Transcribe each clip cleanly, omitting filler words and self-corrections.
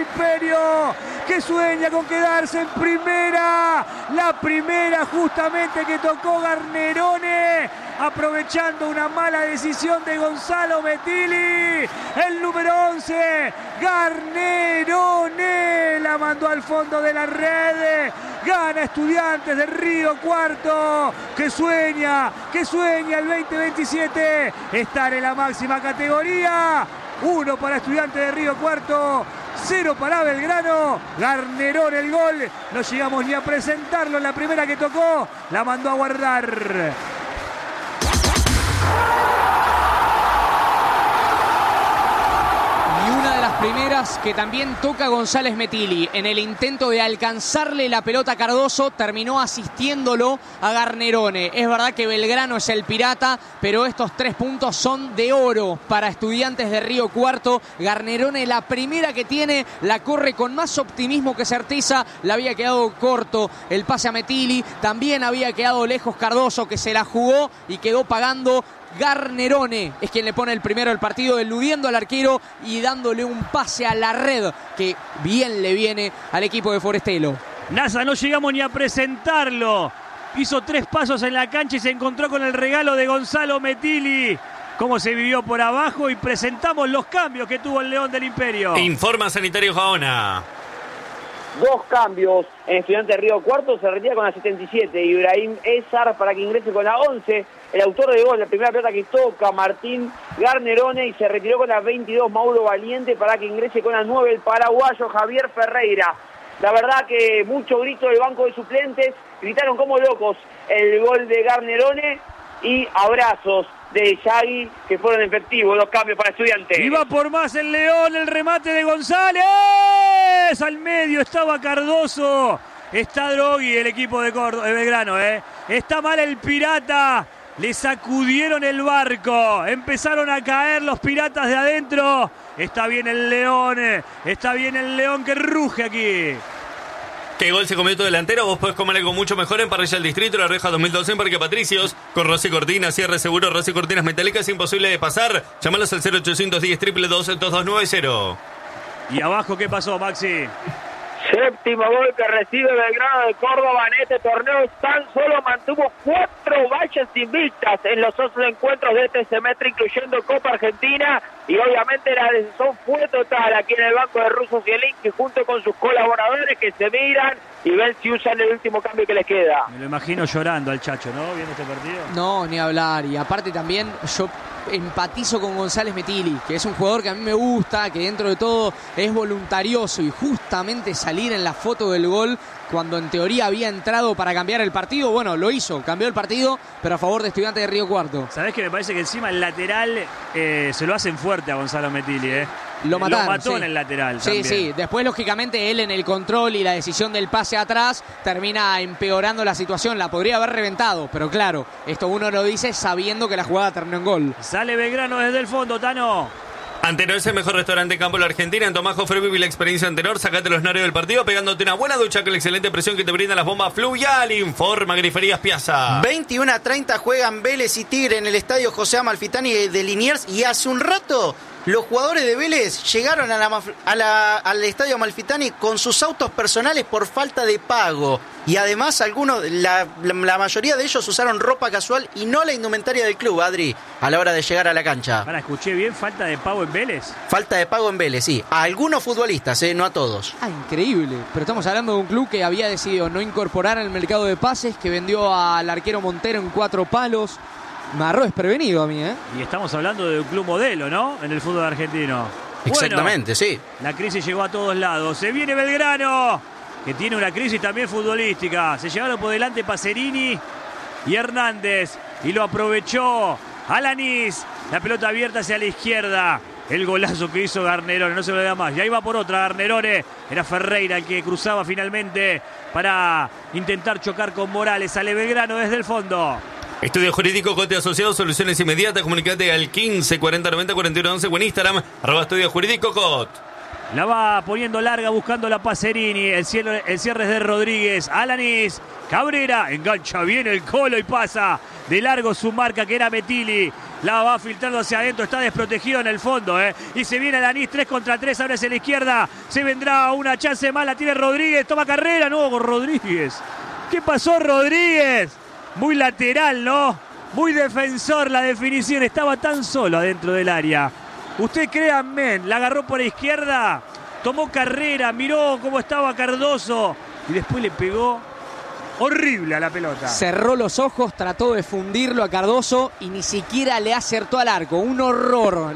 Imperio, que sueña con quedarse en primera. La primera justamente que tocó Garnerone, aprovechando una mala decisión de Gonzalo Metilli. El número 11, Garnerone, la mandó al fondo de la red. Gana Estudiantes de Río Cuarto, que sueña el 2027 estar en la máxima categoría. 1 para Estudiantes de Río Cuarto, 0 para Belgrano. Garnerone el gol, no llegamos ni a presentarlo en la primera que tocó, la mandó a guardar. Primeras que también toca González Metilli. En el intento de alcanzarle la pelota a Cardoso, terminó asistiéndolo a Garnerone. Es verdad que Belgrano es el pirata, pero estos 3 puntos son de oro para Estudiantes de Río Cuarto. Garnerone, la primera que tiene, la corre con más optimismo que certeza. Le había quedado corto el pase a Metilli. También había quedado lejos Cardoso, que se la jugó y quedó pagando. Garnerone es quien le pone el primero del partido, eludiendo al arquero y dándole un pase a la red que bien le viene al equipo de Forestelo. Nasa, no llegamos ni a presentarlo. Hizo 3 pasos en la cancha y se encontró con el regalo de Gonzalo Metilli. Cómo se vivió por abajo, y presentamos los cambios que tuvo el León del Imperio. Informa Sanitario Gaona. 2 cambios en Estudiantes de Río Cuarto. Se retira con la 77 Ibrahim Ezar para que ingrese con la 11 el autor de gol, la primera pelota que toca, Martín Garnerone, y se retiró con la 22 Mauro Valiente para que ingrese con la 9 el paraguayo Javier Ferreira. La verdad que mucho grito del banco de suplentes, gritaron como locos el gol de Garnerone y abrazos de Yagui que fueron efectivos los cambios para Estudiantes. Iba por más el León, el remate de González, al medio estaba Cardoso, está Droghi el equipo de Belgrano, está mal el pirata, le sacudieron el barco, empezaron a caer los piratas de adentro, está bien el León que ruge aquí. ¿Qué gol se comió tu delantero? Vos podés comer algo mucho mejor en Parrilla del Distrito, La Reja 2012 en Parque Patricios, con Rossi Cortinas, cierre seguro, Rossi Cortinas metálicas, imposible de pasar. Llámalos al 0810 222 ¿Y abajo qué pasó, Maxi? Séptimo gol que recibe Belgrano de Córdoba en este torneo. Tan solo mantuvo 4 vallas invictas en los otros encuentros de este semestre, incluyendo Copa Argentina. Y obviamente la decisión fue total aquí en el banco de Russo Zielinski, junto con sus colaboradores que se miran y ven si usan el último cambio que les queda. Me lo imagino llorando al Chacho, ¿no? Viendo este partido. No, ni hablar. Y aparte también yo empatizo con González Metilli, que es un jugador que a mí me gusta, que dentro de todo es voluntarioso, y justamente salir en la foto del gol cuando en teoría había entrado para cambiar el partido, bueno, lo hizo, cambió el partido, pero a favor de Estudiantes de Río Cuarto. ¿Sabés que me parece que encima el lateral se lo hacen fuerte a Gonzalo Metilli, Lo mataron, mató sí. en el lateral. Sí, también. sí. Después, lógicamente, él en el control y la decisión del pase atrás termina empeorando la situación. La podría haber reventado, pero claro, esto uno lo dice sabiendo que la jugada terminó en gol. Sale Belgrano desde el fondo, Tano. Antenor es el mejor restaurante en campo de la Argentina. En Tomás Jofre viví la experiencia Antenor. Sacate los nervios del partido pegándote una buena ducha con la excelente presión que te brindan las bombas Fluvial. Informa Griferías Piazza. 21:30 juegan Vélez y Tigre en el estadio José Amalfitani de Liniers. Y hace un rato los jugadores de Vélez llegaron al estadio Amalfitani con sus autos personales por falta de pago. Y además la mayoría de ellos usaron ropa casual y no la indumentaria del club, Adri, a la hora de llegar a la cancha. Ahora, escuché bien, falta de pago en Vélez. Falta de pago en Vélez, sí. A algunos futbolistas, no a todos. Ah, increíble. Pero estamos hablando de un club que había decidido no incorporar al mercado de pases, que vendió al arquero Montero en 4 palos. Me agarró desprevenido a mí, Y estamos hablando de un club modelo, ¿no? En el fútbol argentino. Exactamente, bueno, sí. La crisis llegó a todos lados. Se viene Belgrano, que tiene una crisis también futbolística. Se llevaron por delante Pacerini y Hernández, y lo aprovechó Alanis. La pelota abierta hacia la izquierda. El golazo que hizo Garnerone, no se lo da más. Y ahí va por otra Garnerone. Era Ferreira el que cruzaba finalmente para intentar chocar con Morales. Sale Belgrano desde el fondo. Estudio Jurídico Cote Asociados, soluciones inmediatas. Comunicate al 15 40 90 41 11 o en Instagram, @Estudio Jurídico Cot. La va poniendo larga, buscando la Pacerini. El cierre es de Rodríguez. Alanis, Cabrera, engancha bien el Colo y pasa de largo su marca, que era Metilli. La va filtrando hacia adentro. Está desprotegido en el fondo. Y se viene Alanis 3 contra 3. Ahora hacia la izquierda. Se vendrá una chance más. La tiene Rodríguez. Toma carrera. No, con Rodríguez. ¿Qué pasó, Rodríguez? Muy lateral, ¿no? Muy defensor la definición. Estaba tan solo adentro del área. Usted créanme. La agarró por la izquierda. Tomó carrera. Miró cómo estaba Cardoso. Y después le pegó horrible a la pelota. Cerró los ojos, trató de fundirlo a Cardoso y ni siquiera le acertó al arco. Un horror.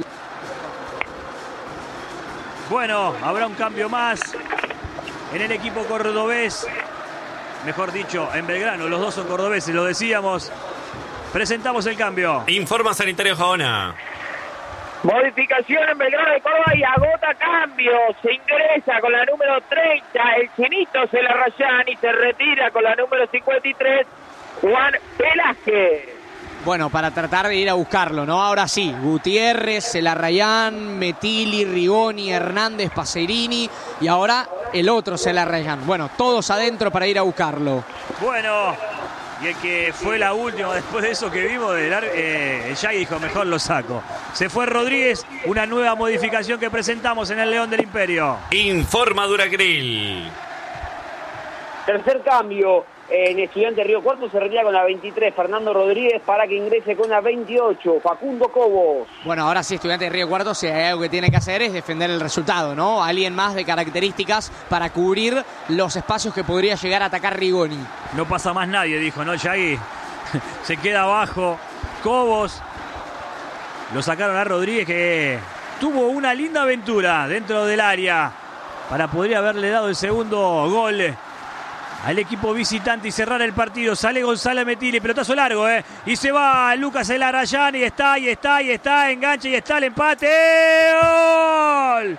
Bueno, habrá un cambio más en el equipo cordobés. Mejor dicho, en Belgrano. Los dos son cordobeses, lo decíamos. Presentamos el cambio. Informa Sanitario Jaona. Modificación en Belgrano de Córdoba y agota cambio. Se ingresa con la número 30, el Chinito Celarrayán, y se retira con la número 53, Juan Velázquez. Bueno, para tratar de ir a buscarlo, ¿no? Ahora sí, Gutiérrez, Celarrayán, Metilli, Rigoni, Hernández, Pacerini y ahora el otro Celarrayán. Bueno, todos adentro para ir a buscarlo. Bueno, y el que fue la última después de eso que vimos, el Yagui dijo, mejor lo saco. Se fue Rodríguez, una nueva modificación que presentamos en el León del Imperio. Informa Duracril. Tercer cambio en Estudiante Río Cuarto, se retira con la 23, Fernando Rodríguez, para que ingrese con la 28, Facundo Cobos. Bueno, ahora sí, Estudiante de Río Cuarto, si hay algo que tiene que hacer es defender el resultado, ¿no? Alguien más de características para cubrir los espacios que podría llegar a atacar Rigoni. No pasa más nadie, dijo, ¿no? Yagui se queda abajo. Cobos. Lo sacaron a Rodríguez, que tuvo una linda aventura dentro del área para poder haberle dado el segundo gol al equipo visitante y cerrar el partido. Sale Gonzalo Metilli, pelotazo largo, y se va Lucas Celarrayán, y está, enganche, y está el empate. ¡Gol!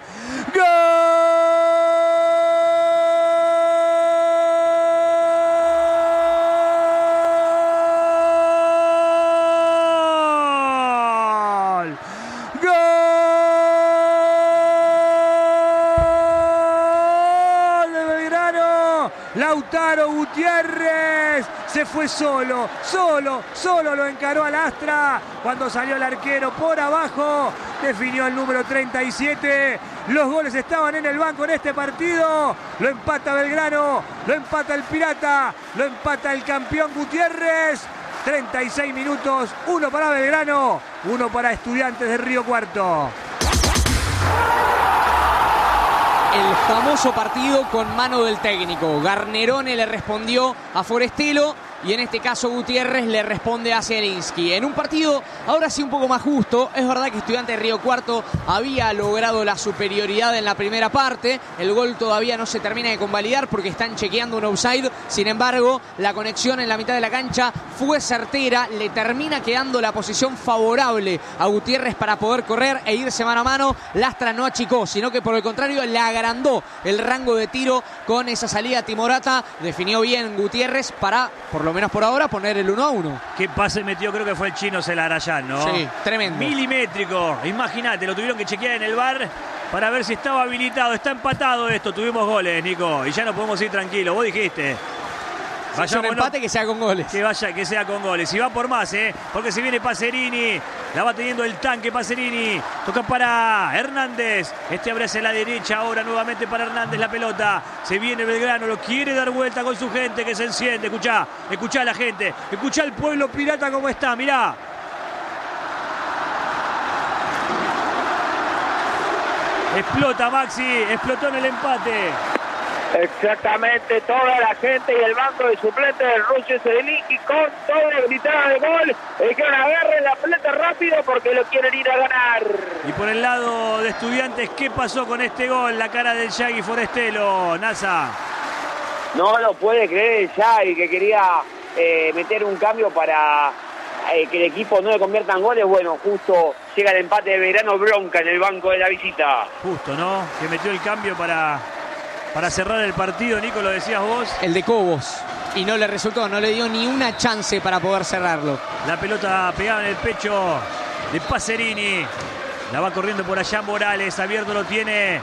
Lautaro Gutiérrez se fue solo lo encaró al Astra cuando salió el arquero por abajo, definió el número 37. Los goles estaban en el banco en este partido. Lo empata Belgrano, lo empata el Pirata, lo empata el campeón Gutiérrez. 36 minutos, 1 para Belgrano, 1 para Estudiantes de Río Cuarto. El famoso partido con mano del técnico. Garnerone le respondió a Forestelo y en este caso Gutiérrez le responde a Zielinski. En un partido ahora sí un poco más justo. Es verdad que Estudiantes de Río Cuarto había logrado la superioridad en la primera parte. El gol todavía no se termina de convalidar porque están chequeando un offside. Sin embargo, la conexión en la mitad de la cancha fue certera. Le termina quedando la posición favorable a Gutiérrez para poder correr e irse mano a mano. Lastra no achicó, sino que por el contrario le agrandó el rango de tiro con esa salida timorata. Definió bien Gutiérrez para, por lo menos por ahora, poner el 1-1. Qué pase metió, creo que fue el chino Celarrayán, ¿no? Sí, tremendo. Milimétrico. Imagínate, lo tuvieron que chequear en el VAR para ver si estaba habilitado. Está empatado esto, tuvimos goles, Nico, y ya no podemos ir tranquilos. Vos dijiste. Es un empate que sea con goles. Que sea con goles. Y va por más, porque se viene Pacerini. La va teniendo el tanque Pacerini. Toca para Hernández. Abre hacia la derecha ahora nuevamente para Hernández la pelota. Se viene Belgrano, lo quiere dar vuelta con su gente que se enciende. Escuchá a la gente. Escuchá al pueblo pirata cómo está, mirá. Explota Maxi, explotó en el empate. Exactamente, toda la gente y el banco de suplentes del Rucho Zielinski con todo gritando de gol. Dijeron agarren la pelota rápido porque lo quieren ir a ganar. Y por el lado de Estudiantes, ¿qué pasó con este gol? La cara del Yagui Forestelo, Nasa. No lo puede creer el Yagui, que quería meter un cambio para que el equipo no le convierta en goles. Bueno, justo llega el empate de Belgrano, bronca en el banco de la visita. Justo, ¿no? Que metió el cambio para cerrar el partido, Nico, lo decías vos. El de Cobos. Y no le resultó, no le dio ni una chance para poder cerrarlo. La pelota pegada en el pecho de Pacerini. La va corriendo por allá Morales. Abierto lo tiene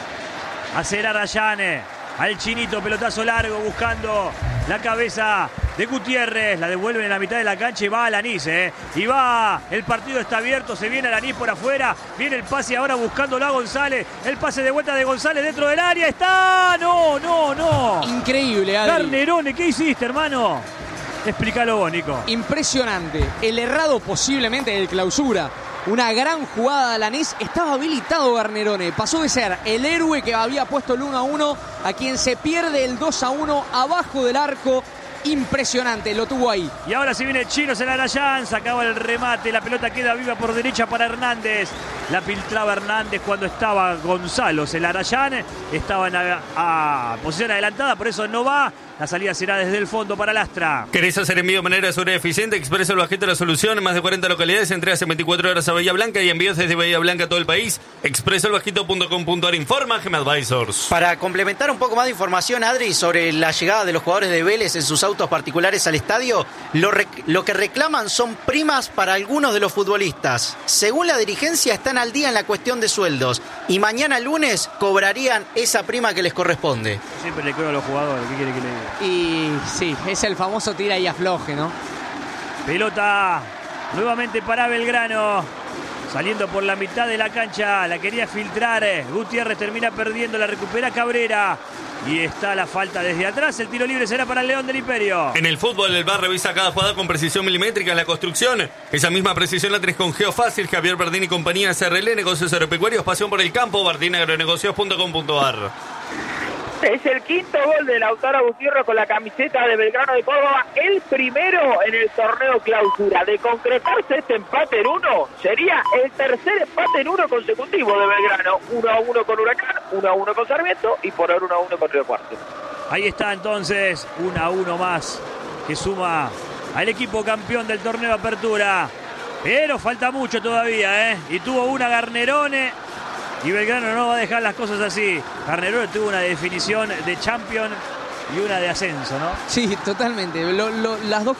a Celarrayán. Al Chinito, pelotazo largo buscando la cabeza de Gutiérrez, la devuelven en la mitad de la cancha y va Alanís, y va, el partido está abierto, se viene Alanís por afuera, viene el pase ahora buscándolo a González, el pase de vuelta de González dentro del área, está, no. Increíble, Adri. Garnerone, ¿qué hiciste, hermano? Explícalo vos, Nico. Impresionante, el errado posiblemente del Clausura. Una gran jugada de Alanís, estaba habilitado Garnerone, pasó de ser el héroe que había puesto el 1-1 a quien se pierde el 2-1 abajo del arco. Impresionante, lo tuvo ahí. Y ahora si viene Chino Celarayán, sacaba el remate, la pelota queda viva por derecha para Hernández. La filtraba Hernández cuando estaba Gonzalo Celarayán, estaba en posición adelantada, por eso no va. La salida será desde el fondo para Lastra. ¿Querés hacer envío de manera segura y eficiente? Expreso el Bajito la solución. Más de 40 localidades, entregas en 24 horas a Bahía Blanca y envíos desde Bahía Blanca a todo el país. Expresoelbajito.com.ar informa GM Advisors. Para complementar un poco más de información, Adri, sobre la llegada de los jugadores de Vélez en sus autos particulares al estadio, lo que reclaman son primas para algunos de los futbolistas. Según la dirigencia, están al día en la cuestión de sueldos y mañana lunes cobrarían esa prima que les corresponde. Siempre le creo a los jugadores, ¿qué quiere que le diga? Y sí, es el famoso tira y afloje, ¿no? Pelota nuevamente para Belgrano, saliendo por la mitad de la cancha, la quería filtrar, Gutiérrez termina perdiendo, la recupera Cabrera y está la falta desde atrás, el tiro libre será para el León del Imperio. En el fútbol, el VAR revisa cada jugada con precisión milimétrica. En la construcción, esa misma precisión la tenés con Geofácil, Javier Bardini y compañía, CRL, negocios agropecuarios, pasión por el campo, bardiniagronegocios.com.ar. Es el quinto gol de Lautaro Gutiérrez con la camiseta de Belgrano de Córdoba, el primero en el torneo Clausura. De concretarse este empate en 1, sería el tercer empate en 1 consecutivo de Belgrano. 1-1 con Huracán, 1-1 con Sarmiento y por ahora 1-1 con Río Cuarto. Ahí está entonces, 1-1 más que suma al equipo campeón del torneo Apertura. Pero falta mucho todavía, y tuvo una Garnerone. Y Belgrano no va a dejar las cosas así. Garnerone tuvo una definición de champion y una de ascenso, ¿no? Sí, totalmente. Las dos